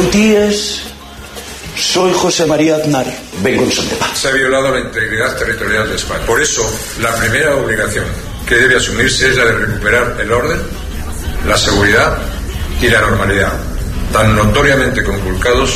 días. Soy José María Aznar, vengo en son de paz. Se ha violado la integridad territorial de España. Por eso, la primera obligación que debe asumirse es la de recuperar el orden, la seguridad y la normalidad, tan notoriamente conculcados